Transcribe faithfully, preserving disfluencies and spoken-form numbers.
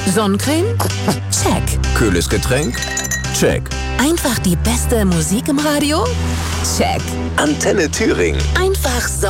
Sonnencreme? Check. Kühles Getränk? Check. Einfach die beste Musik im Radio? Check. Antenne Thüringen. Einfach so.